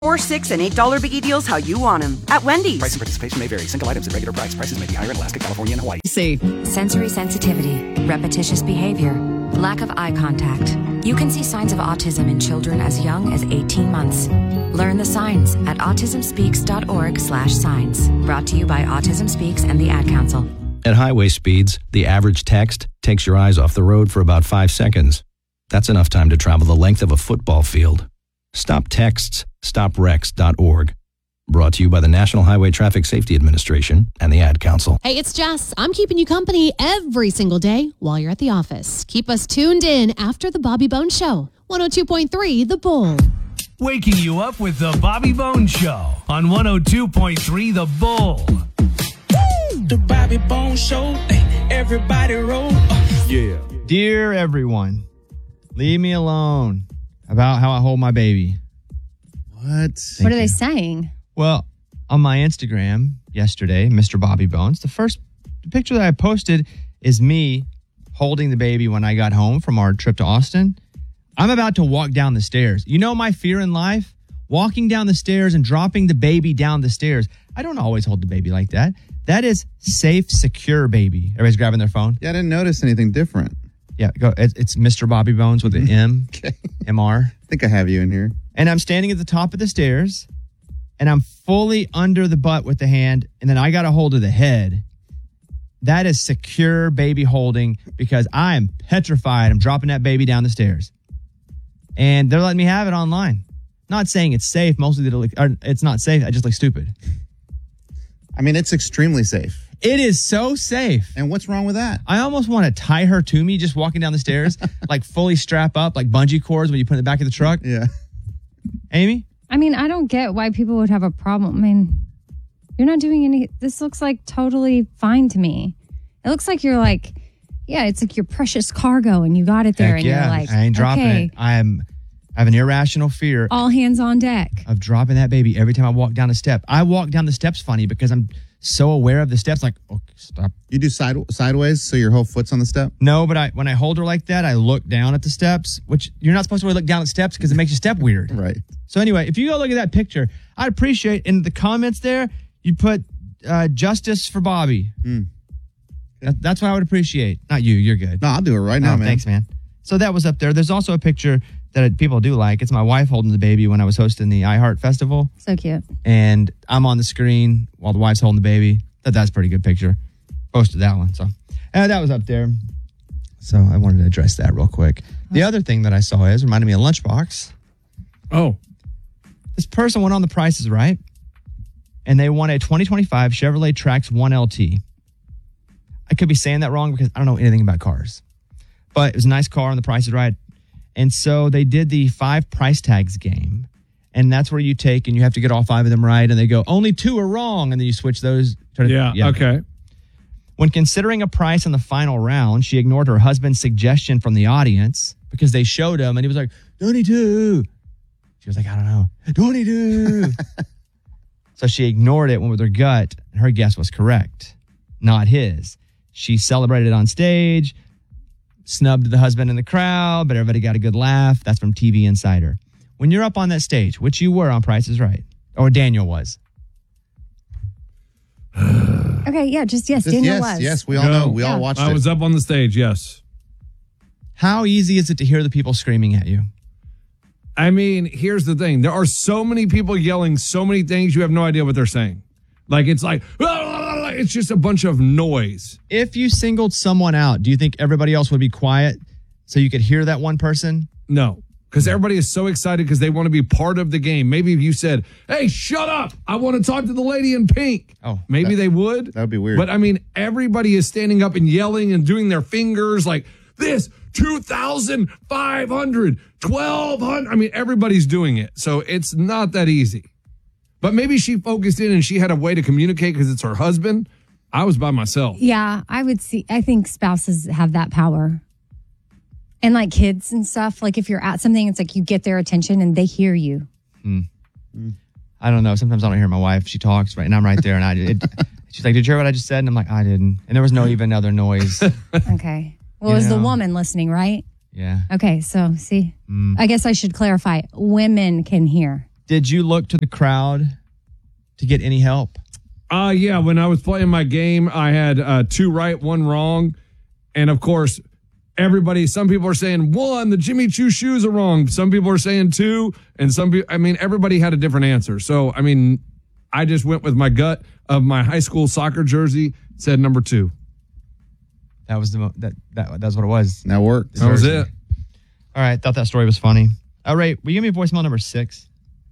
Or $6 and $8 biggie deals how you want them at Wendy's. Price and participation may vary. Single items at regular price. Prices may be higher in Alaska, California, and Hawaii. See. Sensory sensitivity, repetitious behavior, lack of eye contact. You can see signs of autism in children as young as 18 months. Learn the signs at autismspeaks.org/signs. Brought to you by Autism Speaks and the Ad Council. At highway speeds, the average text takes your eyes off the road for about 5 seconds. That's enough time to travel the length of a football field. Stop texts, stopwrecks.org. Brought to you by the National Highway Traffic Safety Administration and the Ad Council. Hey, it's Jess. I'm keeping you company every single day while you're at the office. Keep us tuned in after the Bobby Bones Show. 102.3 The Bull. Waking you up with the Bobby Bones Show on 102.3 The Bull. The Bobby Bones Show. Everybody roll. Yeah. Dear everyone, leave me alone about how I hold my baby. What? What are they saying? Well, on my Instagram yesterday, Mr. Bobby Bones, the picture that I posted is me holding the baby when I got home from our trip to Austin. I'm about to walk down the stairs. You know my fear in life? Walking down the stairs and dropping the baby down the stairs. I don't always hold the baby like that. That is safe, secure baby. Everybody's grabbing their phone? Yeah, I didn't notice anything different. Yeah, go. It's Mr. Bobby Bones with an M. Okay. MR. I think I have you in here. And I'm standing at the top of the stairs, and I'm fully under the butt with the hand, and then I got a hold of the head. That is secure baby holding because I am petrified. I'm dropping that baby down the stairs. And they're letting me have it online. Not saying it's safe. Mostly it's not safe. I just look stupid. I mean, it's extremely safe. It is so safe. And what's wrong with that? I almost want to tie her to me just walking down the stairs, like fully strap up, like bungee cords when you put it in the back of the truck. Yeah. Amy? I mean, I don't get why people would have a problem. I mean, you're not doing any. This looks like totally fine to me. It looks like you're like, yeah, it's like your precious cargo and you got it there. Heck and yeah. you're like, I ain't dropping okay, it. I have an irrational fear. all hands on deck. Of dropping that baby every time I walk down a step. I walk down the steps funny because I'm so aware of the steps. Like, okay, stop. You do sideways so your whole foot's on the step? No, but when I hold her like that, I look down at the steps, which you're not supposed to really look down at steps because it makes you step weird. Right. So anyway, if you go look at that picture, I'd appreciate in the comments there, you put justice for Bobby. That's what I would appreciate. Not you. You're good. No, I'll do it right now, man. Thanks, man. So that was up there. There's also a picture that people do like. It's my wife holding the baby when I was hosting the iHeart Festival. So cute. And I'm on the screen while the wife's holding the baby. That's a pretty good picture. Posted that one. So that was up there. So I wanted to address that real quick. The other thing that I saw reminded me of Lunchbox. Oh. This person went on The Price is Right, and they won a 2025 Chevrolet Trax 1LT. I could be saying that wrong because I don't know anything about cars. But it was a nice car on The Price is Right. And so they did the 5 price tags game. And that's where you take and you have to get all 5 of them right. And they go, only 2 are wrong. And then you switch those. Okay. When considering a price in the final round, she ignored her husband's suggestion from the audience because they showed him and he was like, 22. She was like, I don't know. 22. So she ignored it, went with her gut, and her guess was correct, not his. She celebrated on stage, snubbed the husband in the crowd, but everybody got a good laugh. That's from TV Insider. When you're up on that stage, which you were on Price is Right, or Daniel was. Okay, yeah, Daniel was. Yes, we all know. We all watched it. I was up on the stage, yes. How easy is it to hear the people screaming at you? I mean, here's the thing. There are so many people yelling so many things, you have no idea what they're saying. Like, it's like, it's just a bunch of noise. If you singled someone out, do you think everybody else would be quiet so you could hear that one person? No, because everybody is so excited because they want to be part of the game. Maybe if you said, hey, shut up, I want to talk to the lady in pink. Oh, maybe they would. That would be weird. But I mean, everybody is standing up and yelling and doing their fingers like this, 2,500, 1,200. I mean, everybody's doing it. So it's not that easy. But maybe she focused in and she had a way to communicate because it's her husband. I was by myself. Yeah, I think spouses have that power. And like kids and stuff, like if you're at something, it's like you get their attention and they hear you. I don't know. Sometimes I don't hear my wife. She talks, right? And I'm right there. And she's like, did you hear what I just said? And I'm like, I didn't. And there was no even other noise. Okay. Well, it was the woman listening, right? Yeah. Okay, so see, I guess I should clarify. Women can hear. Did you look to the crowd to get any help? Yeah, when I was playing my game, I had 2 right, 1 wrong. And of course, some people are saying 1, the Jimmy Choo shoes are wrong. Some people are saying 2, and everybody had a different answer. So, I just went with my gut of my high school soccer jersey, said number 2. That was that's what it was. That worked. That was it. All right, thought that story was funny. All right, will you give me voicemail number 6?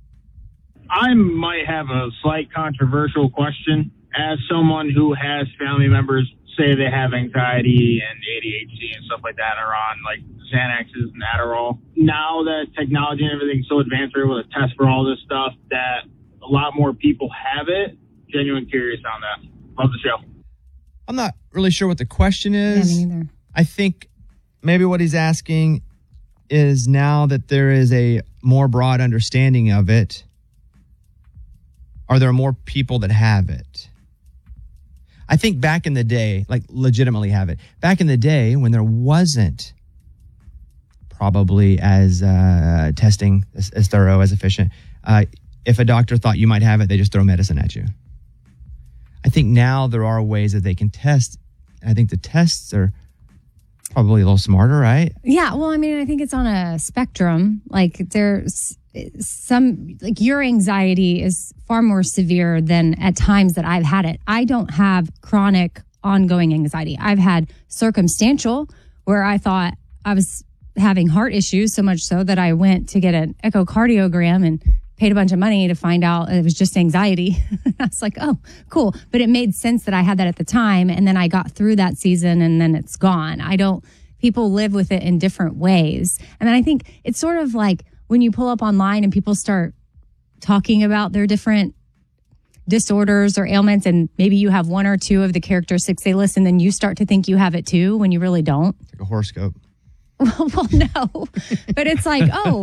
I might have a slight controversial question. As someone who has family members say they have anxiety and ADHD and stuff like that are on like Xanaxes and Adderall. Now that technology and everything's so advanced, we're able to test for all this stuff that a lot more people have it. Genuine curious on that. Love the show. I'm not really sure what the question is. Yeah, me neither. I think maybe what he's asking is now that there is a more broad understanding of it, are there more people that have it? I think back in the day, like legitimately have it. Back in the day when there wasn't probably as testing as thorough, as efficient, if a doctor thought you might have it, they just throw medicine at you. I think now there are ways that they can test. I think the tests are probably a little smarter, right? Yeah, well, I think it's on a spectrum. Like there's some, like your anxiety is far more severe than at times that I've had it. I don't have chronic ongoing anxiety. I've had circumstantial where I thought I was having heart issues, so much so that I went to get an echocardiogram and paid a bunch of money to find out it was just anxiety. I was like, oh, cool. But it made sense that I had that at the time. And then I got through that season and then it's gone. People live with it in different ways. And then I think it's sort of like when you pull up online and people start talking about their different disorders or ailments, and maybe you have 1 or 2 of the characteristics they list, and then you start to think you have it too when you really don't. It's like a horoscope. Well, no, but it's like,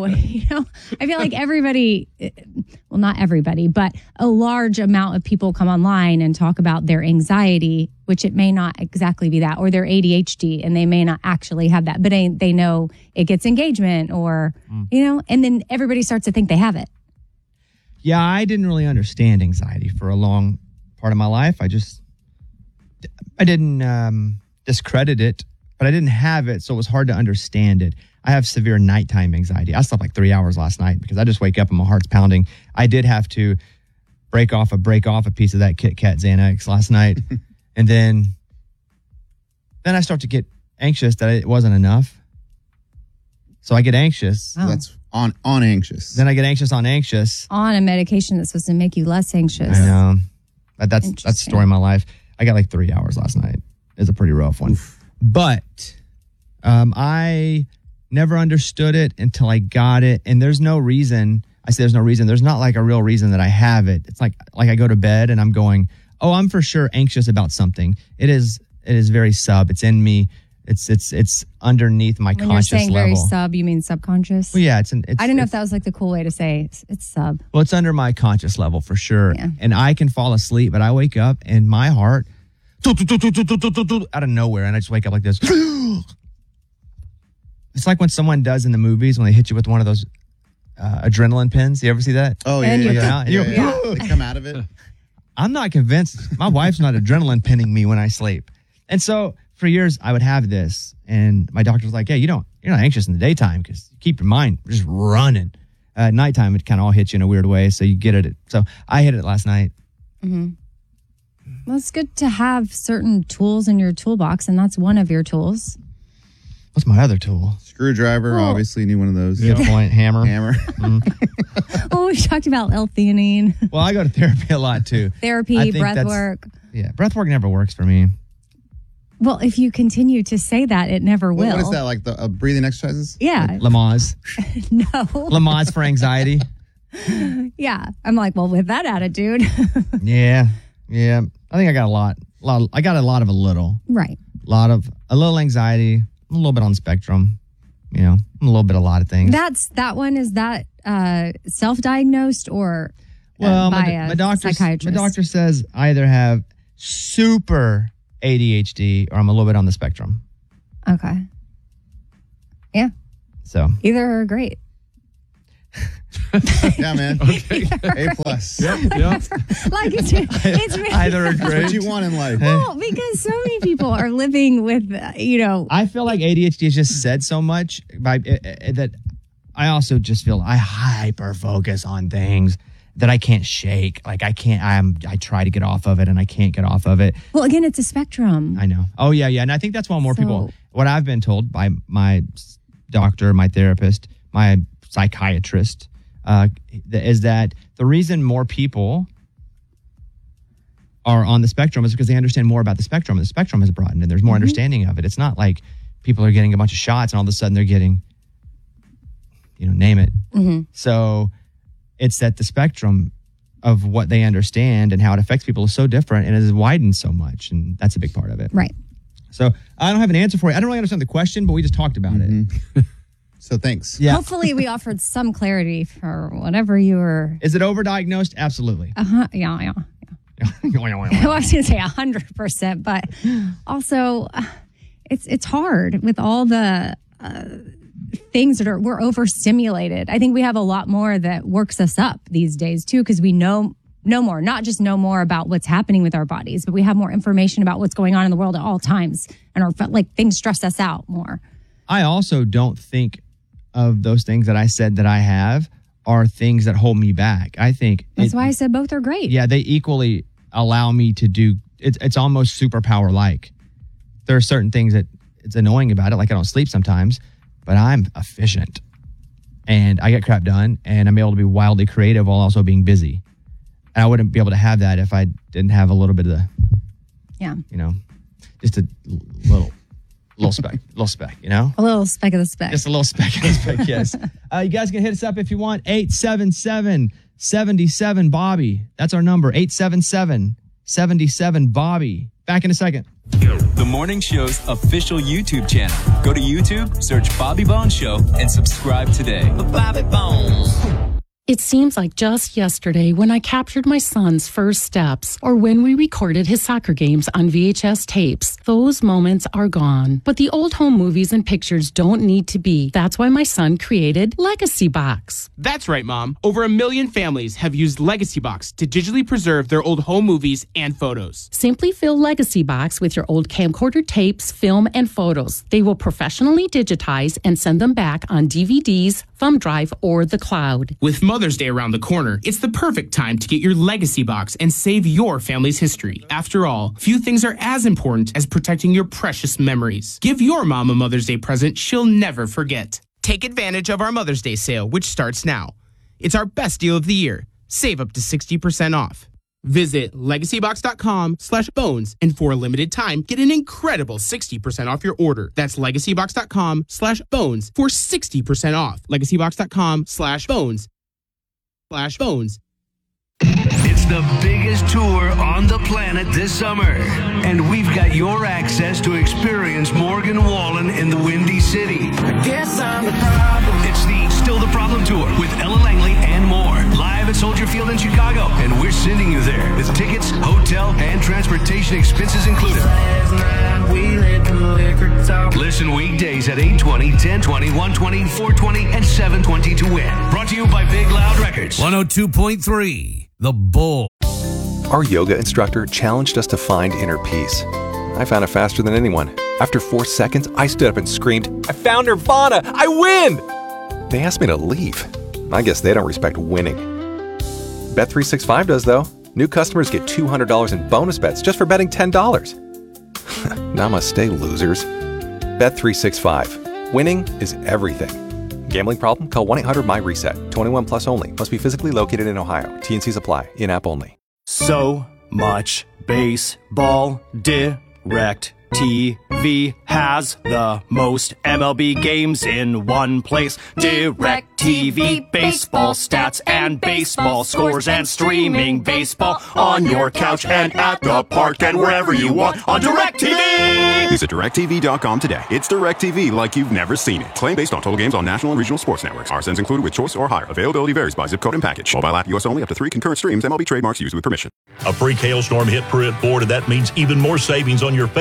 I feel like everybody, well, not everybody, but a large amount of people come online and talk about their anxiety, which it may not exactly be that, or their ADHD, and they may not actually have that, but they know it gets engagement or, and then everybody starts to think they have it. Yeah, I didn't really understand anxiety for a long part of my life. I didn't discredit it, but I didn't have it, so it was hard to understand it. I have severe nighttime anxiety. I slept like 3 hours last night because I just wake up and my heart's pounding. I did have to break off a piece of that Kit Kat Xanax last night. And then I start to get anxious that it wasn't enough. So I get anxious. Oh. That's on anxious. Then I get anxious on anxious. On a medication that's supposed to make you less anxious. I know. That's the story of my life. I got like 3 hours last night. It's a pretty rough one. Oof. But I never understood it until I got it. And there's no reason. I say there's no reason. There's not like a real reason that I have it. It's like I go to bed and I'm going, oh, I'm for sure anxious about something. It is very sub. It's in me. It's underneath my when conscious you're saying level. Very sub, you mean subconscious? Well, yeah, I don't know if that was like the cool way to say it's sub. Well, it's under my conscious level for sure. Yeah. And I can fall asleep, but I wake up and my heart out of nowhere, and I just wake up like this. It's like when someone does in the movies when they hit you with one of those adrenaline pins. You ever see that? Oh, yeah. Yeah. They come out of it. I'm not convinced. My wife's not adrenaline pinning me when I sleep. And so for years I would have this, and my doctor was like, "Hey, you're not anxious in the daytime because you keep your mind just running. At nighttime, it kind of all hits you in a weird way, so you get it." So I hit it last night. Mm-hmm. Well, it's good to have certain tools in your toolbox, and that's one of your tools. What's my other tool? Screwdriver, obviously. Need one of those. Good point. Hammer. Oh, we talked about L-theanine. Well, I go to therapy a lot too. Therapy, breath work. Yeah, breath work never works for me. Well, if you continue to say that, it never will. What is that, like the breathing exercises? Yeah. Like Lamaze. No. Lamaze for anxiety. Yeah. I'm like, well, with that attitude. Yeah. I think I got a lot. I got a lot of a little. Right. A little anxiety, a little bit on the spectrum. A little bit of a lot of things. That one, is that self-diagnosed or well, by my a psychiatrist? My doctor says I either have super ADHD or I'm a little bit on the spectrum. Okay. Yeah. So either are great. Yeah, man. Okay. A plus. Yep. Like it's Either are That's great. what you want in life. well, because so many people are living with, I feel like ADHD has just said so much that I also just feel I hyper focus on things that I can't shake. Like I try to get off of it and I can't get off of it. well, again, it's a spectrum. I know. Oh yeah. And I think that's why more people, what I've been told by my doctor, my therapist, my psychiatrist, is that the reason more people are on the spectrum is because they understand more about the spectrum. The spectrum has broadened and there's more understanding of it. It's not like people are getting a bunch of shots and all of a sudden they're getting, name it. So it's that the spectrum of what they understand and how it affects people is so different and it has widened so much. And that's a big part of it. Right. So I don't have an answer for you. I don't really understand the question, but we just talked about it. So thanks. Yeah. Hopefully we offered some clarity for whatever you were. Is it overdiagnosed? Absolutely. Yeah. I was going to say 100%, but also it's hard with all the things that we're overstimulated. I think we have a lot more that works us up these days too, because we know more, not just know more about what's happening with our bodies, but we have more information about what's going on in the world at all times, and things stress us out more. I also don't think of those things that I said that I have are things that hold me back. I think that's why I said both are great. Yeah, they equally allow me to do. It's almost superpower like. There are certain things that it's annoying about it, like I don't sleep sometimes, but I'm efficient and I get crap done and I'm able to be wildly creative while also being busy. And I wouldn't be able to have that if I didn't have a little bit of the, just a little speck, A little speck of the speck. Just a little speck of the speck, yes. You guys can hit us up if you want. 877-77-Bobby. That's our number, 877-77-Bobby. Back in a second. The morning show's official YouTube channel. Go to YouTube, search Bobby Bones Show, and subscribe today. Bobby Bones. It seems like just yesterday when I captured my son's first steps or when we recorded his soccer games on VHS tapes. Those moments are gone. But the old home movies and pictures don't need to be. That's why my son created Legacy Box. That's right, Mom. Over 1 million families have used Legacy Box to digitally preserve their old home movies and photos. Simply fill Legacy Box with your old camcorder tapes, film, and photos. They will professionally digitize and send them back on DVDs, thumb drive, or the cloud. With Mother's Day around the corner, it's the perfect time to get your Legacy Box and save your family's history. After all, few things are as important as protecting your precious memories. Give your mom a Mother's Day present she'll never forget. Take advantage of our Mother's Day sale, which starts now. It's our best deal of the year. Save up to 60% off. Visit legacybox.com/bones and for a limited time, get an incredible 60% off your order. That's legacybox.com/bones for 60% off. legacybox.com/bones. It's the biggest tour on the planet this summer, and we've got your access to experience Morgan Wallen in the Windy City. I guess I'm the problem. It's the Still the Problem Tour with Ella Langley and more, live at Soldier Field in Chicago, and we're sending you there with tickets, hotel, and transportation expenses included. Listen weekdays at 8:20, 10:20, 1:20, 4:20, and 7:20 to win. Brought to you by Big Loud Records. 102.3, The Bull. Our yoga instructor challenged us to find inner peace. I found it faster than anyone. After 4 seconds, I stood up and screamed, "I found Nirvana! I win!" They asked me to leave. I guess they don't respect winning. Bet365 does, though. New customers get $200 in bonus bets just for betting $10. Namaste, losers. Bet365. Winning is everything. Gambling problem? Call 1-800-MY-RESET. 21 plus only. Must be physically located in Ohio. T&Cs apply. In-app only. So much baseball. Direct TV has the most MLB games in one place. Direct TV, baseball stats and baseball scores and streaming baseball on your couch and at the park and wherever you want on Direct TV. Visit DirecTV.com today. It's Direct TV like you've never seen it. Claim based on total games on national and regional sports networks. RSNs included with choice or higher. Availability varies by zip code and package. Mobile app US only up to 3 concurrent streams. MLB trademarks used with permission. A freak hailstorm hit Pruitt Ford, and that means even more savings on your favorite Ford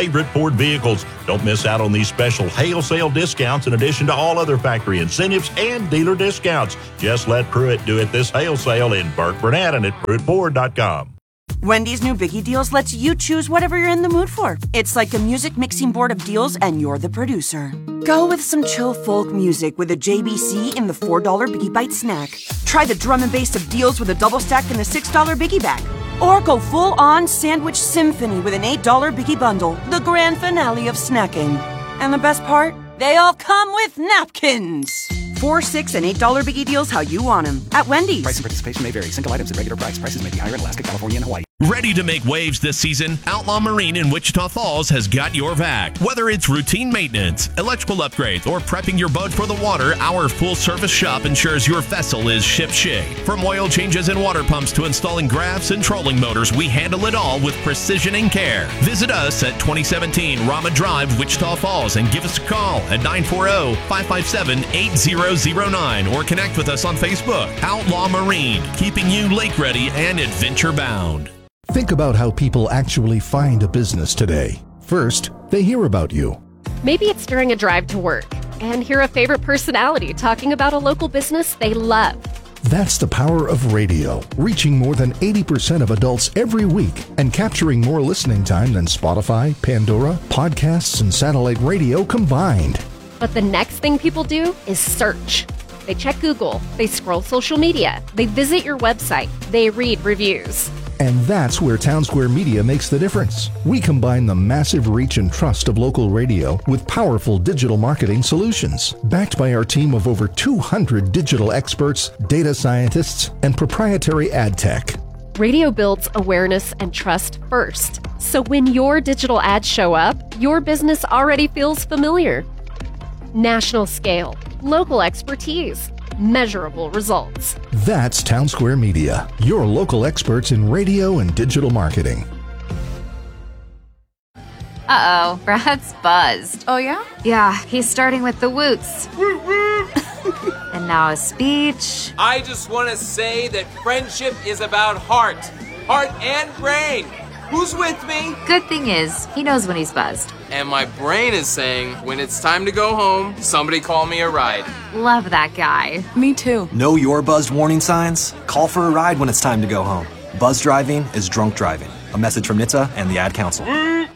Ford vehicles. Don't miss out on these special hail sale discounts in addition to all other factory incentives and dealer discounts. Just let Pruitt do it this hail sale in Burke Burnett and at PruittFord.com. Wendy's new Biggie Deals lets you choose whatever you're in the mood for. It's like a music mixing board of deals, and you're the producer. Go with some chill folk music with a JBC in the $4 Biggie Bite snack. Try the drum and bass of deals with a double stack in the $6 Biggie bag. Or go full-on sandwich symphony with an $8 Biggie bundle, the grand finale of snacking. And the best part? They all come with napkins. $4, $6, and $8 Biggie Deals how you want them at Wendy's. Price and participation may vary. Single items at regular price. Prices may be higher in Alaska, California, and Hawaii. Ready to make waves this season? Outlaw Marine in Wichita Falls has got your back. Whether it's routine maintenance, electrical upgrades, or prepping your boat for the water, our full-service shop ensures your vessel is shipshape. From oil changes and water pumps to installing graphs and trolling motors, we handle it all with precision and care. Visit us at 2017 Rama Drive, Wichita Falls, and give us a call at 940-557-8009 or connect with us on Facebook. Outlaw Marine, keeping you lake-ready and adventure-bound. Think about how people actually find a business today. First, they hear about you. Maybe it's during a drive to work and hear a favorite personality talking about a local business they love. That's the power of radio, reaching more than 80% of adults every week and capturing more listening time than Spotify, Pandora, podcasts, and satellite radio combined. But the next thing people do is search. They check Google, they scroll social media, they visit your website, they read reviews. And that's where Townsquare Media makes the difference. We combine the massive reach and trust of local radio with powerful digital marketing solutions, backed by our team of over 200 digital experts, data scientists, and proprietary ad tech. Radio builds awareness and trust first. So when your digital ads show up, your business already feels familiar. National scale, local expertise, measurable results. That's Townsquare Media, your local experts in radio and digital marketing. Uh-oh, Brad's buzzed. Oh, yeah? Yeah, he's starting with the woots. And now a speech. I just want to say that friendship is about heart and brain. Who's with me? Good thing is, he knows when he's buzzed. And my brain is saying, when it's time to go home, somebody call me a ride. Love that guy. Me too. Know your buzzed warning signs? Call for a ride when it's time to go home. Buzz driving is drunk driving. A message from NHTSA and the Ad Council.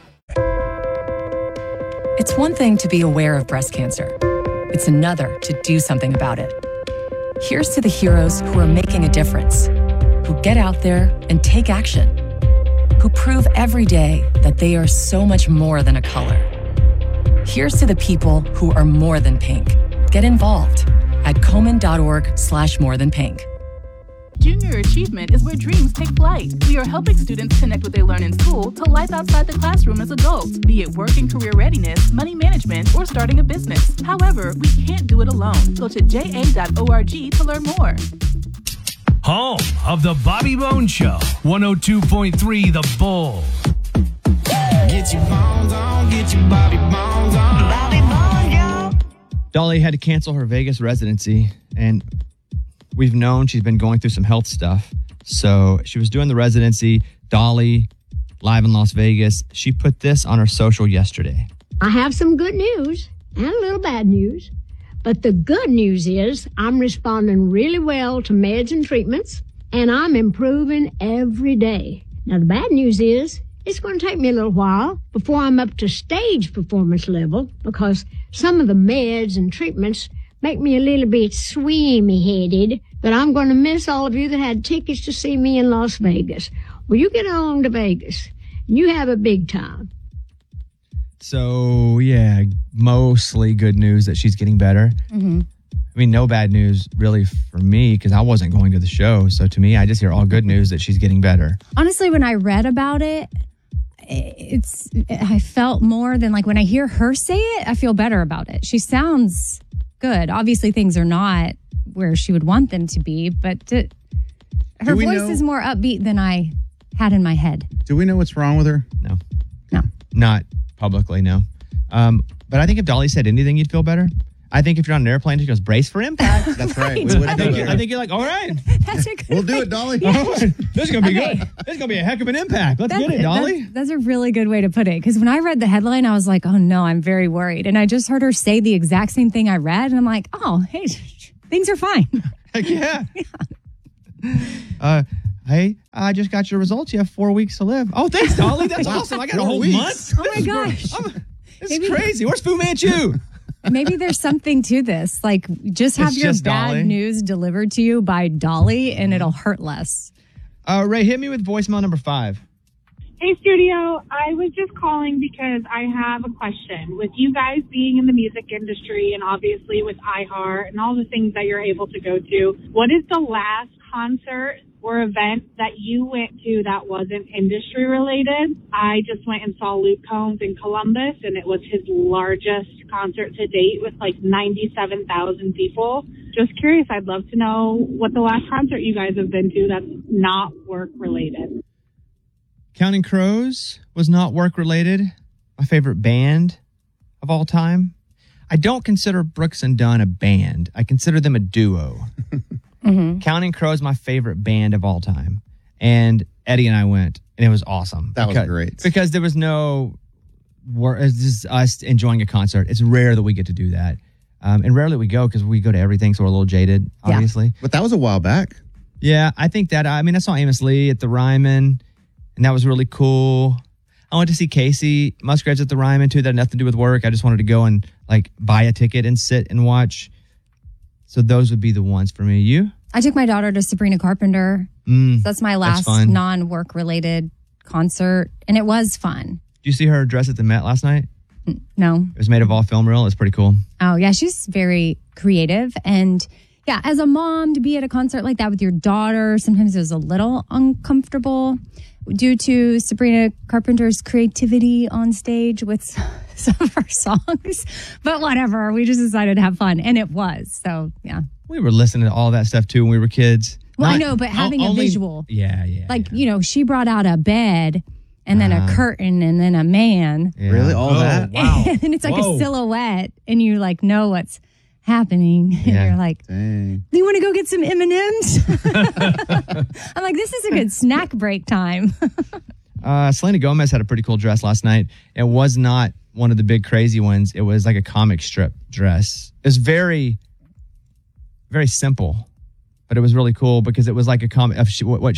It's one thing to be aware of breast cancer. It's another to do something about it. Here's to the heroes who are making a difference, who get out there and take action, who prove every day that they are so much more than a color. Here's to the people who are more than pink. Get involved at Komen.org/morethanpink. Junior Achievement is where dreams take flight. We are helping students connect what they learn in school to life outside the classroom as adults, be it work and career readiness, money management, or starting a business. However, we can't do it alone. Go to ja.org to learn more. Home of the Bobby Bones Show, 102.3 The Bull. Get your bones on, get your Bobby Bones on. Bobby Bones, yo. Dolly had to cancel her Vegas residency, and we've known she's been going through some health stuff. So she was doing the residency. Dolly, live in Las Vegas, she put this on her social yesterday. I have some good news and a little bad news. But the good news is I'm responding really well to meds and treatments, and I'm improving every day. Now, the bad news is it's going to take me a little while before I'm up to stage performance level because some of the meds and treatments make me a little bit swimmy-headed, but I'm going to miss all of you that had tickets to see me in Las Vegas. Well, you get on to Vegas, and you have a big time. So, yeah, mostly good news that she's getting better. Mm-hmm. I mean, no bad news really for me because I wasn't going to the show. So to me, I just hear all good news that she's getting better. Honestly, when I read about it, I felt more than like when I hear her say it, I feel better about it. She sounds good. Obviously, things are not where she would want them to be, but her voice is more upbeat than I had in my head. Do we know what's wrong with her? No. Not publicly, no. But I think if Dolly said anything, you'd feel better. I think if you're on an airplane, she goes, brace for impact. That's right. We I think you're like, all right. That's a good We'll do it, Dolly. This is going to be Okay. good. This is going to be a heck of an impact. Let's get it, Dolly. That's a really good way to put it. Because when I read the headline, I was like, oh no, I'm very worried. And I just heard her say the exact same thing I read. And I'm like, oh, hey, things are fine. Heck yeah. Hey, I just got your results. You have 4 weeks to live. Oh, thanks, Dolly. That's awesome. I got a 4 whole weeks. month. Oh my gosh. This is crazy. Where's Fu Manchu? Maybe there's something to this. Like, just have It's your just bad Dolly. news delivered to you by Dolly and it'll hurt less. Ray, hit me with voicemail number 5. Hey, studio. I was just calling because I have a question. With you guys being in the music industry and obviously with iHeart and all the things that you're able to go to, what is the last concert or event that you went to that wasn't industry related? I just went and saw Luke Combs in Columbus, and it was his largest concert to date with like 97,000 people. Just curious. I'd love to know what the last concert you guys have been to that's not work related. Counting Crows was not work related. My favorite band of all time. I don't consider Brooks and Dunn a band. I consider them a duo. Counting Crows, my favorite band of all time. And Eddie and I went, and it was awesome. That was great. Because there was no work. It's just us enjoying a concert. It's rare that we get to do that. And rarely we go because we go to everything, so we're a little jaded, obviously. But that was a while back. Yeah, I think that, I saw Amos Lee at the Ryman, and that was really cool. I went to see Casey Musgraves at the Ryman, too. That had nothing to do with work. I just wanted to go and, buy a ticket and sit and watch. So those would be the ones for me. You? I took my daughter to Sabrina Carpenter. So that's my last fun. non-work related concert, and it was fun. Did you see her dress at the Met last night? No. It was made of all film reel. It's pretty cool. Oh, yeah. She's very creative. And yeah, as a mom, to be at a concert like that with your daughter, sometimes it was a little uncomfortable due to Sabrina Carpenter's creativity on stage with some of her songs. But whatever. We just decided to have fun. And it was. So, yeah. We were listening to all that stuff, too, when we were kids. Well, I know, but having a visual. Yeah. She brought out a bed and then a curtain and then a man. Yeah. Really? All that? Wow. And it's like a silhouette and you know what's happening. And you're like, Dang. do you want to go get some M&Ms? I'm like, this is a good snack break time. Selena Gomez had a pretty cool dress last night. It was not one of the big crazy ones. It was like a comic strip dress. It was very, very simple, but it was really cool because it was like a comic of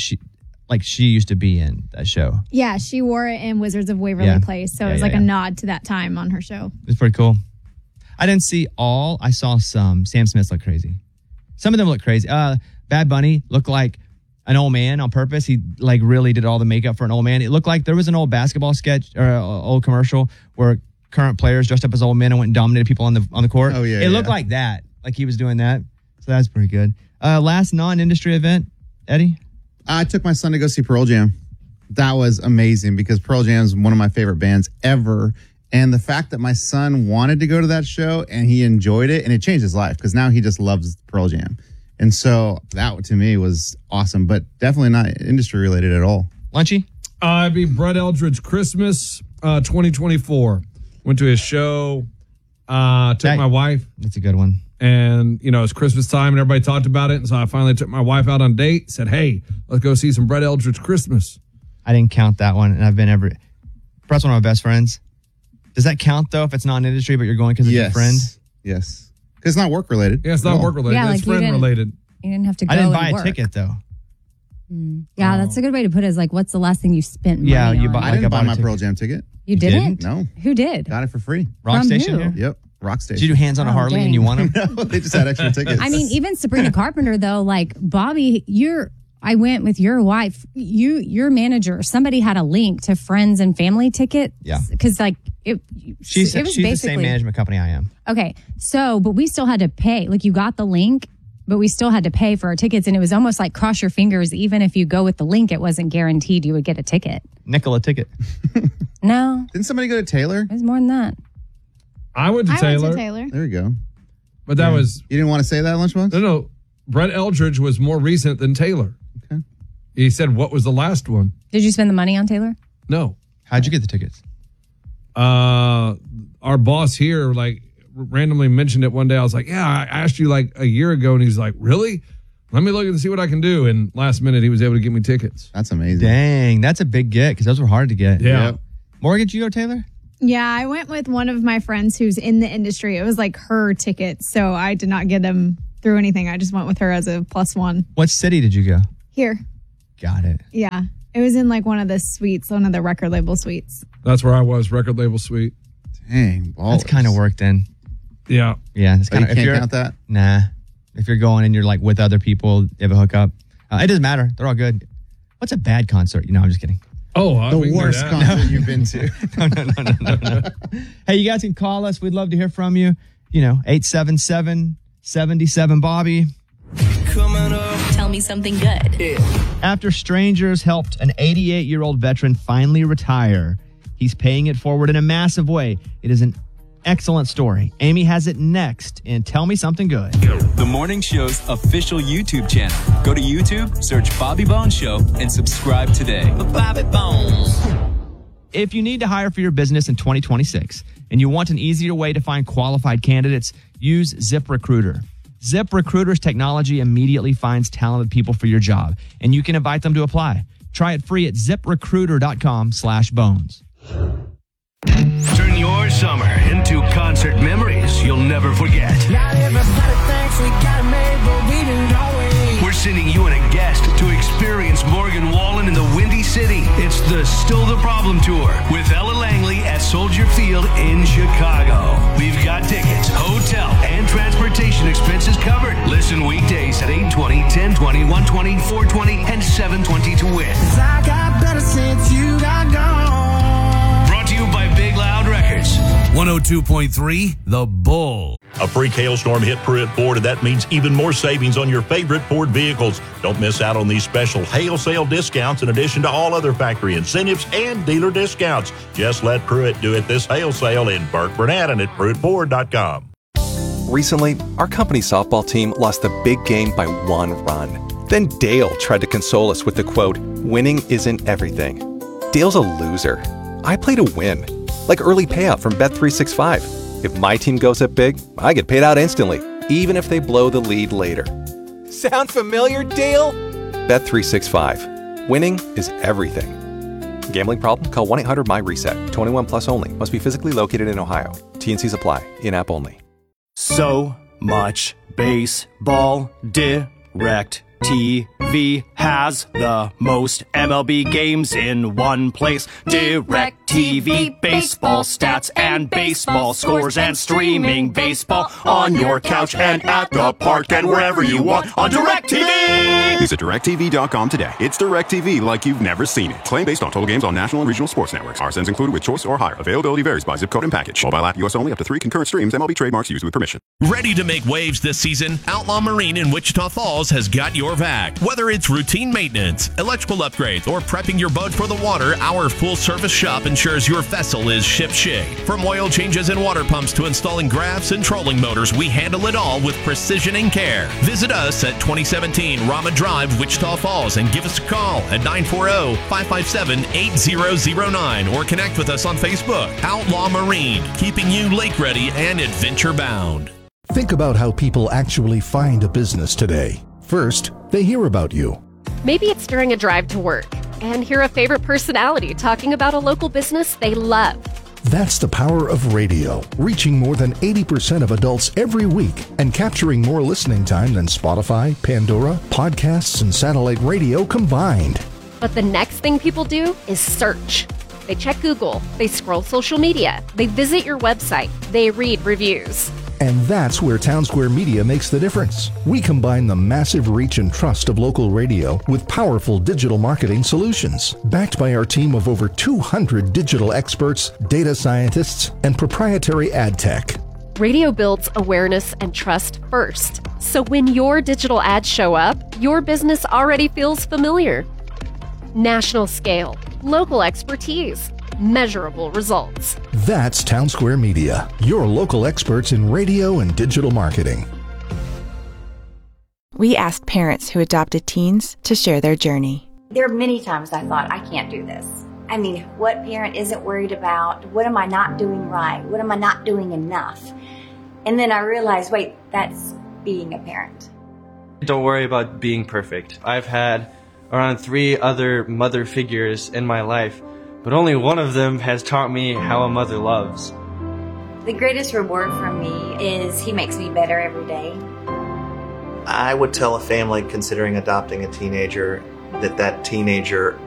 she used to be in that show. Yeah, she wore it in Wizards of Waverly Place, so it was like a nod to that time on her show. It was pretty cool. I didn't see all. I saw some. Sam Smith looked crazy. Some of them looked crazy. Bad Bunny looked like an old man on purpose. He really did all the makeup for an old man. It looked like there was an old basketball sketch or old commercial where current players dressed up as old men and went and dominated people on the court. Oh, yeah. It looked like that. Like he was doing that. So that's pretty good. Last non-industry event, Eddie? I took my son to go see Pearl Jam. That was amazing because Pearl Jam is one of my favorite bands ever. And the fact that my son wanted to go to that show and he enjoyed it, and it changed his life because now he just loves Pearl Jam. And so that to me was awesome, but definitely not industry related at all. Lunchy? I'd be Brett Eldredge Christmas 2024. Went to his show, took my wife. That's a good one. And, it's Christmas time and everybody talked about it. And so I finally took my wife out on a date, said, hey, let's go see some Brett Eldredge Christmas. I didn't count that one. And I've been Brett's one of my best friends. Does that count, though, if it's not an industry, but you're going because it's your friend? Yes. Because it's not work related. Yeah, it's not work related. Yeah, it's friend related. You didn't have to go I didn't and buy a work. ticket, though. Yeah, that's a good way to put it. Is like, what's the last thing you spent money on? I didn't buy my Pearl Jam ticket. You didn't? No. Who did? Got it for free. Rock From Station who? here? Yep. Rock Station. Did you do hands on a Harley and you won them? No, they just had extra tickets. I mean, even Sabrina Carpenter, though, like Bobby, I went with your wife, your manager, somebody had a link to friends and family tickets. Yeah. Because She's it was the same management company I am. Okay. So, but we still had to pay. Like you got the link, but we still had to pay for our tickets. And it was almost like cross your fingers. Even if you go with the link, it wasn't guaranteed you would get a ticket. Nickel a ticket. No. Didn't somebody go to Taylor? It was more than that. I went to Taylor. There you go. But that was... You didn't want to say that, Lunchbox? No. Brett Eldredge was more recent than Taylor. Okay. He said, what was the last one? Did you spend the money on Taylor? No. How'd you get the tickets? Our boss here, randomly mentioned it one day. I was like, yeah, I asked you like a year ago. And he's like, really? Let me look and see what I can do. And last minute, he was able to get me tickets. That's amazing. Dang, that's a big get because those were hard to get. Yeah. Yep. Morgan, did you go, Taylor? Yeah, I went with one of my friends who's in the industry. It was like her ticket, so I did not get them through anything. I just went with her as a +1. What city did you go? Here. Got it. Yeah. It was in like one of the suites, one of the record label suites. That's where I was, record label suite. Dang, ballers. That's kind of work then. Yeah. Yeah. That's You can't count that? Nah. If you're going and you're like with other people, you have a hookup. It doesn't matter. They're all good. What's a bad concert? I'm just kidding. Oh, the worst concert you've been to. No. Hey, you guys can call us. We'd love to hear from you. 877-77-Bobby. Tell me something good. After strangers helped an 88-year-old veteran finally retire, he's paying it forward in a massive way. It is an excellent story. Amy has it next in Tell Me Something Good. The Morning Show's official YouTube channel. Go to YouTube, search Bobby Bones Show, and subscribe today. Bobby Bones. If you need to hire for your business in 2026 and you want an easier way to find qualified candidates, use ZipRecruiter. ZipRecruiter's technology immediately finds talented people for your job, and you can invite them to apply. Try it free at ZipRecruiter.com/bones. Turn your summer into concert memories you'll never forget. Not everybody thinks we got it made, but we didn't always. We're sending you and a guest to experience Morgan Wallen in the Windy City. It's the Still the Problem Tour with Ella Langley at Soldier Field in Chicago. We've got tickets, hotel, and transportation expenses covered. Listen weekdays at 8:20, 10:20, 1:20, 4:20, and 7:20 to win. 'Cause I got better since you got gone. Brought to you by Big Loud Records. 102.3 The Bull. A freak hailstorm hit Pruitt Ford, and that means even more savings on your favorite Ford vehicles. Don't miss out on these special hail sale discounts in addition to all other factory incentives and dealer discounts. Just let Pruitt do it this hail sale in Burke Burnett and at PruittFord.com. Recently, our company softball team lost the big game by 1 run. Then Dale tried to console us with the quote, "Winning isn't everything." Dale's a loser. I play to win, like early payout from Bet365. If my team goes up big, I get paid out instantly, even if they blow the lead later. Sound familiar, Dale? Bet365. Winning is everything. Gambling problem? Call 1-800-MY-RESET. 21 plus only. Must be physically located in Ohio. T&Cs apply. In-app only. So much baseball. Direct TV has the most MLB games in one place. Direct TV, baseball stats and baseball scores and streaming baseball on your couch and at the park and wherever you want on Direct TV. Visit DirecTV.com today. It's Direct TV like you've never seen it. Claim based on total games on national and regional sports networks. RSNs included with choice or higher. Availability varies by zip code and package. Mobile app US only, up to 3 concurrent streams. MLB trademarks used with permission. Ready to make waves this season? Outlaw Marine in Wichita Falls has got your back. Whether it's routine maintenance, electrical upgrades, or prepping your boat for the water, our full-service shop ensures your vessel is ship-shape. From oil changes and water pumps to installing grabs and trolling motors, we handle it all with precision and care. Visit us at 2017 Rama Drive, Wichita Falls, and give us a call at 940-557-8009 or connect with us on Facebook. Outlaw Marine, keeping you lake-ready and adventure-bound. Think about how people actually find a business today. First, they hear about you. Maybe it's during a drive to work and hear a favorite personality talking about a local business they love. That's the power of radio, reaching more than 80% of adults every week and capturing more listening time than Spotify, Pandora, podcasts, and satellite radio combined. But the next thing people do is search. They check Google, they scroll social media, they visit your website, they read reviews. And that's where Townsquare Media makes the difference. We combine the massive reach and trust of local radio with powerful digital marketing solutions. Backed by our team of over 200 digital experts, data scientists, and proprietary ad tech. Radio builds awareness and trust first. So when your digital ads show up, your business already feels familiar. National scale, local expertise, measurable results. That's Townsquare Media, your local experts in radio and digital marketing. We asked parents who adopted teens to share their journey. There are many times I thought, I can't do this. I mean, what parent isn't worried about, what am I not doing right? What am I not doing enough? And then I realized, wait, that's being a parent. Don't worry about being perfect. I've had around 3 other mother figures in my life, but only one of them has taught me how a mother loves. The greatest reward for me is he makes me better every day. I would tell a family considering adopting a teenager that teenager